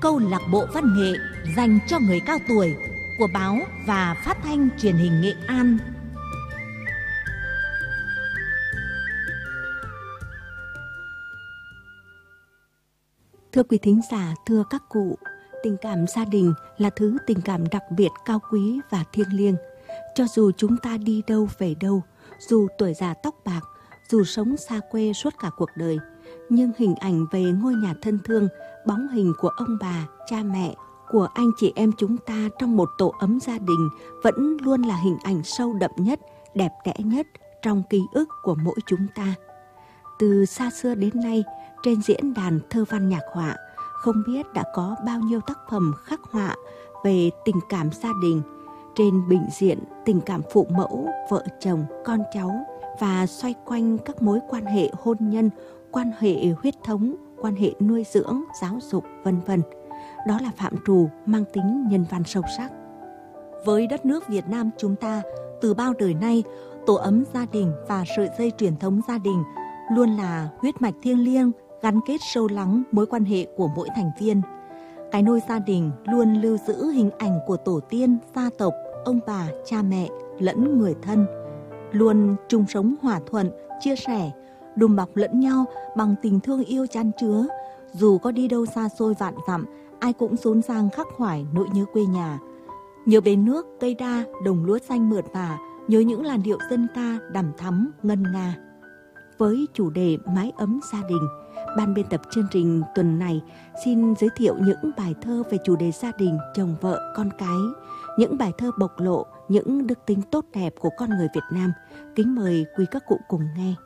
câu lạc bộ văn nghệ dành cho người cao tuổi của báo và phát thanh truyền hình Nghệ An. Thưa quý thính giả, thưa các cụ, tình cảm gia đình là thứ tình cảm đặc biệt cao quý và thiêng liêng. Cho dù chúng ta đi đâu về đâu, dù tuổi già tóc bạc, dù sống xa quê suốt cả cuộc đời, nhưng hình ảnh về ngôi nhà thân thương, bóng hình của ông bà, cha mẹ, của anh chị em chúng ta trong một tổ ấm gia đình vẫn luôn là hình ảnh sâu đậm nhất, đẹp đẽ nhất trong ký ức của mỗi chúng ta. Từ xa xưa đến nay, trên diễn đàn thơ văn nhạc họa, không biết đã có bao nhiêu tác phẩm khắc họa về tình cảm gia đình, trên bình diện tình cảm phụ mẫu, vợ chồng, con cháu và xoay quanh các mối quan hệ hôn nhân, quan hệ huyết thống, quan hệ nuôi dưỡng, giáo dục, vân vân. Đó là phạm trù mang tính nhân văn sâu sắc. Với đất nước Việt Nam chúng ta, từ bao đời nay, tổ ấm gia đình và sợi dây truyền thống gia đình luôn là huyết mạch thiêng liêng, gắn kết sâu lắng mối quan hệ của mỗi thành viên. Cái nôi gia đình luôn lưu giữ hình ảnh của tổ tiên, gia tộc, ông bà, cha mẹ lẫn người thân, luôn chung sống hòa thuận, chia sẻ, đùm bọc lẫn nhau bằng tình thương yêu chan chứa. Dù có đi đâu xa xôi vạn dặm, ai cũng rốn rang khắc khoải nỗi nhớ quê nhà. Nhớ bến nước, cây đa, đồng lúa xanh mượt mà, nhớ những làn điệu dân ca đằm thắm, ngân nga. Với chủ đề mái ấm gia đình, ban biên tập chương trình tuần này xin giới thiệu những bài thơ về chủ đề gia đình, chồng vợ, con cái, những bài thơ bộc lộ những đức tính tốt đẹp của con người Việt Nam. Kính mời quý các cụ cùng nghe.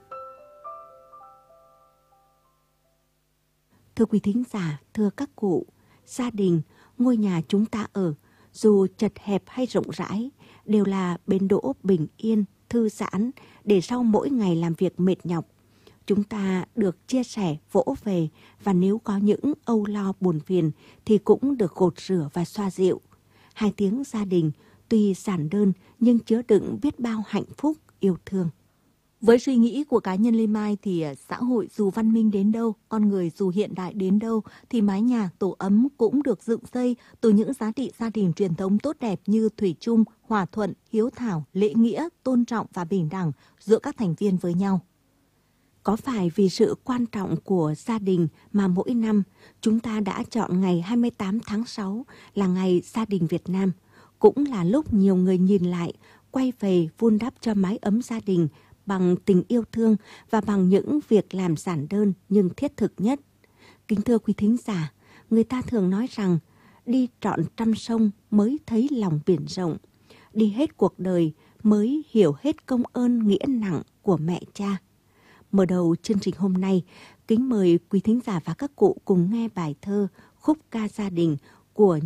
Thưa quý thính giả, thưa các cụ, gia đình, ngôi nhà chúng ta ở, dù chật hẹp hay rộng rãi, đều là bến đỗ bình yên, thư giãn để sau mỗi ngày làm việc mệt nhọc, chúng ta được chia sẻ, vỗ về, và nếu có những âu lo buồn phiền thì cũng được gột rửa và xoa dịu. Hai tiếng gia đình tuy giản đơn nhưng chứa đựng biết bao hạnh phúc, yêu thương. Với suy nghĩ của cá nhân Lê Mai thì xã hội dù văn minh đến đâu, con người dù hiện đại đến đâu thì mái nhà tổ ấm cũng được dựng xây từ những giá trị gia đình truyền thống tốt đẹp như thủy chung, hòa thuận, hiếu thảo, lễ nghĩa, tôn trọng và bình đẳng giữa các thành viên với nhau. Có phải vì sự quan trọng của gia đình mà mỗi năm chúng ta đã chọn ngày 28 tháng 6 là ngày gia đình Việt Nam, cũng là lúc nhiều người nhìn lại, quay về vun đắp cho mái ấm gia đình bằng tình yêu thương và bằng những việc làm giản đơn nhưng thiết thực nhất. Kính thưa quý thính giả, người ta thường nói rằng đi trọn trăm sông mới thấy lòng biển rộng, đi hết cuộc đời mới hiểu hết công ơn nghĩa nặng của mẹ cha. Mở đầu chương trình hôm nay, kính mời quý thính giả và các cụ cùng nghe bài thơ Khúc ca gia đình của